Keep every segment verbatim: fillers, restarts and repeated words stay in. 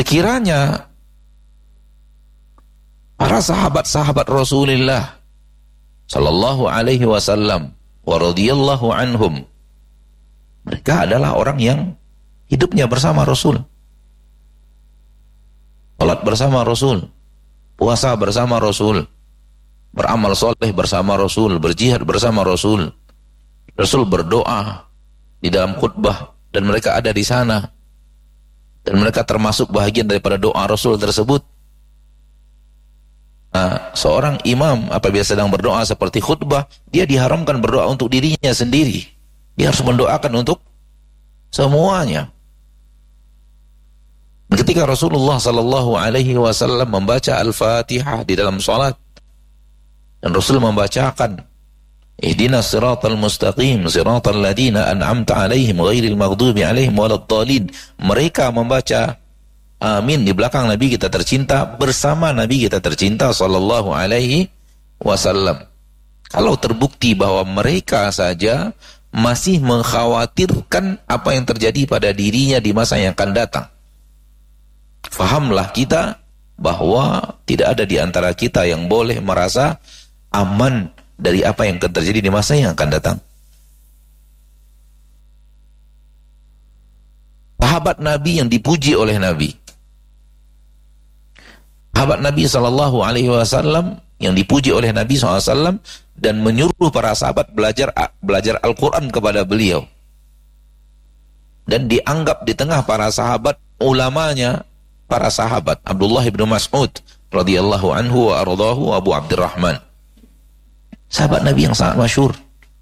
Sekiranya para sahabat-sahabat Rasulullah sallallahu alaihi wasallam wa radhiyallahu anhum, mereka adalah orang yang hidupnya bersama Rasul, salat bersama Rasul, puasa bersama Rasul, beramal soleh bersama Rasul, berjihad bersama Rasul. Rasul berdoa di dalam khutbah dan mereka ada di sana, dan mereka termasuk bahagian daripada doa Rasul tersebut. Nah, seorang imam apabila sedang berdoa seperti khutbah, dia diharamkan berdoa untuk dirinya sendiri. Dia harus mendoakan untuk semuanya. Ketika Rasulullah sallallahu alaihi wasallam membaca Al-Fatihah di dalam salat, dan Rasul membacakan Ihdinas siratal mustaqim siratal ladzina an'amta alaihim ghairil maghdubi alaihim waladdallin, mereka membaca amin di belakang Nabi kita tercinta bersama Nabi kita tercinta sallallahu alaihi wasallam. Kalau terbukti bahwa mereka saja masih mengkhawatirkan apa yang terjadi pada dirinya di masa yang akan datang, fahamlah kita bahwa tidak ada di antara kita yang boleh merasa aman dari apa yang akan terjadi di masa yang akan datang. Sahabat Nabi yang dipuji oleh Nabi, sahabat Nabi sallallahu alaihi wasallam yang dipuji oleh Nabi sallallahu alaihi wasallam dan menyuruh para sahabat belajar belajar Al-Quran kepada beliau, dan dianggap di tengah para sahabat ulamanya para sahabat Abdullah bin Mas'ud radhiyallahu anhu wa ardhahu Abu Abdurrahman, sahabat Nabi yang sangat masyhur,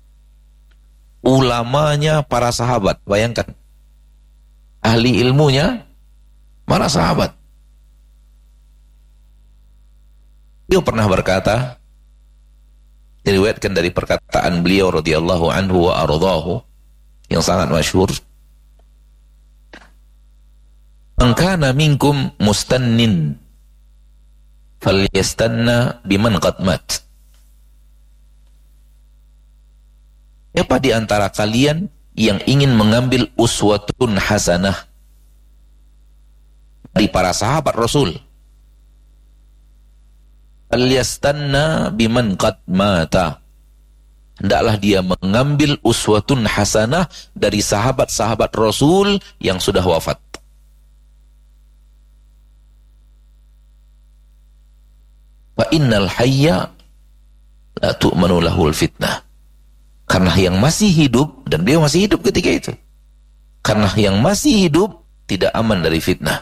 ulamanya para sahabat. Bayangkan, ahli ilmunya para sahabat. Beliau pernah berkata, diriwayatkan dari perkataan beliau radhiyallahu anhu wa ardhahu yang sangat masyhur, "Man kana minkum mustannin falyastanna biman qad mat." Siapa di antara kalian yang ingin mengambil uswatun hasanah dari para sahabat Rasul, falyastanna biman qad mata, hendaklah dia mengambil uswatun hasanah dari sahabat-sahabat Rasul yang sudah wafat. Fa innal hayya la tu'manu lahul fitnah, karena yang masih hidup, dan beliau masih hidup ketika itu, karena yang masih hidup tidak aman dari fitnah.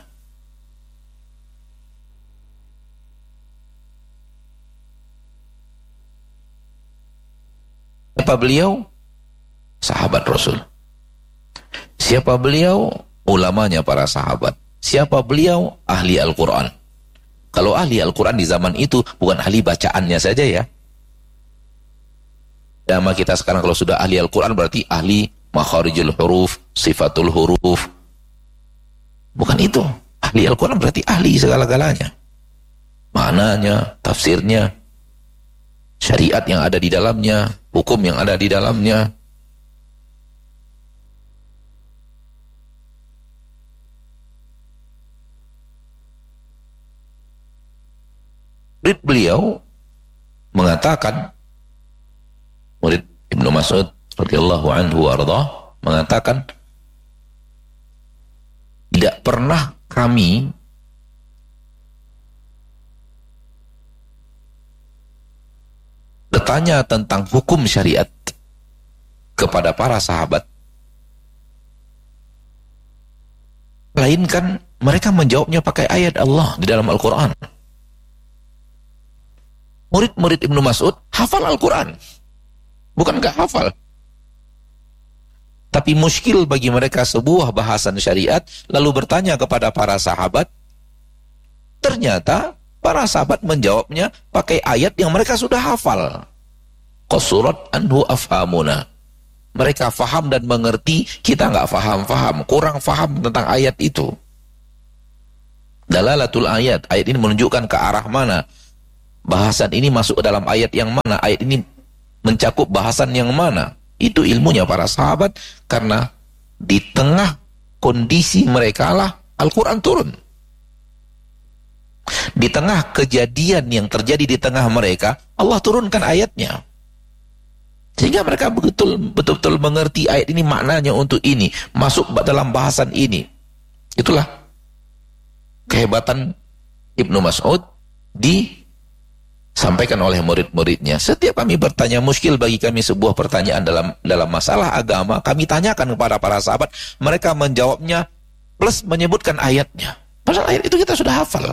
Siapa beliau? Sahabat Rasul. Siapa beliau? Ulamanya para sahabat. Siapa beliau? Ahli Al-Quran. Kalau ahli Al-Quran di zaman itu bukan ahli bacaannya saja ya. Nama kita sekarang kalau sudah ahli Al-Quran berarti ahli makharijul huruf, sifatul huruf. Bukan itu. Ahli Al-Quran berarti ahli segala-galanya. Maknanya, tafsirnya, syariat yang ada di dalamnya, hukum yang ada di dalamnya. Murid beliau mengatakan, murid Ibnu Mas'ud radhiyallahu anhu warḍah mengatakan, tidak pernah kami bertanya tentang hukum syariat kepada para sahabat, melainkan mereka menjawabnya pakai ayat Allah di dalam Al-Quran. Murid-murid Ibnu Mas'ud hafal Al-Quran, bukan gak hafal, tapi muskil bagi mereka sebuah bahasan syariat, lalu bertanya kepada para sahabat. Ternyata para sahabat menjawabnya pakai ayat yang mereka sudah hafal. Qasurat anhu afhamuna, mereka faham dan mengerti, kita nggak faham-faham, kurang faham tentang ayat itu. Dalalatul ayat, ayat ini menunjukkan ke arah mana, bahasan ini masuk ke dalam ayat yang mana, ayat ini mencakup bahasan yang mana. Itu ilmunya para sahabat, karena di tengah kondisi mereka lah Al-Quran turun. Di tengah kejadian yang terjadi di tengah mereka, Allah turunkan ayatnya. Sehingga mereka betul, betul-betul mengerti ayat ini maknanya untuk ini, masuk dalam bahasan ini. Itulah kehebatan Ibnu Mas'ud disampaikan oleh murid-muridnya. Setiap kami bertanya, muskil bagi kami sebuah pertanyaan dalam dalam masalah agama, kami tanyakan kepada para sahabat, mereka menjawabnya plus menyebutkan ayatnya. Padahal ayat itu kita sudah hafal.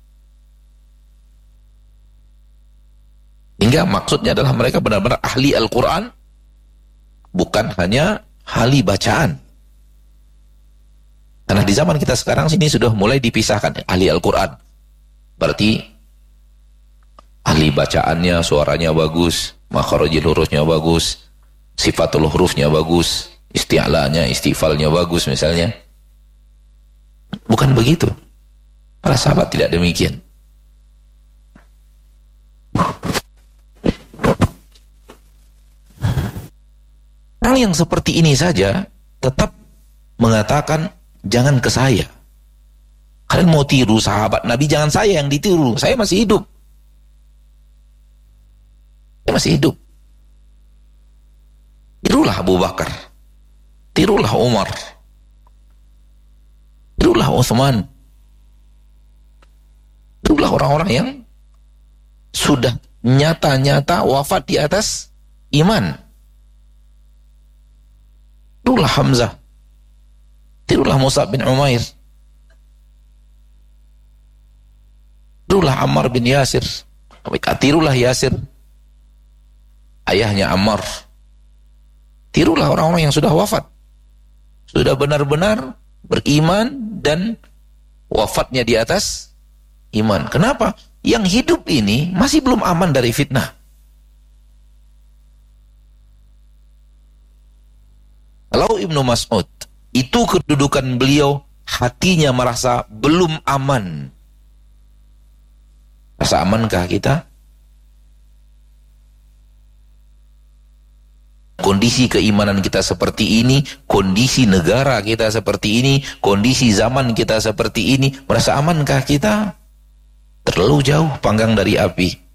Hingga maksudnya adalah mereka benar-benar ahli Al-Quran, bukan hanya ahli bacaan. Karena di zaman kita sekarang sini sudah mulai dipisahkan ahli Al-Quran. Berarti ahli bacaannya, suaranya bagus, makharajil hurufnya bagus, sifatul hurufnya bagus, isti'lanya, istifalnya bagus misalnya. Bukan begitu. Para sahabat tidak demikian. Orang yang seperti ini saja tetap mengatakan jangan ke saya. Kalian mau tiru sahabat Nabi, jangan saya yang ditiru. Saya masih hidup. Saya masih hidup. Tirulah Abu Bakar. Tirulah Umar. Tirulah Utsman. Tirulah orang-orang yang sudah nyata-nyata wafat di atas iman. Tirulah Hamzah. Tirulah Mus'ab bin Umair. Tirulah Ammar bin Yasir. Tirulah Yasir, ayahnya Ammar. Tirulah orang-orang yang sudah wafat, sudah benar-benar beriman dan wafatnya di atas iman. Kenapa? Yang hidup ini masih belum aman dari fitnah. Kalau Ibnu Mas'ud, itu kedudukan beliau, hatinya merasa belum aman. Rasa amankah kita? Kondisi keimanan kita seperti ini, kondisi negara kita seperti ini, kondisi zaman kita seperti ini, merasa amankah kita? Terlalu jauh panggang dari api.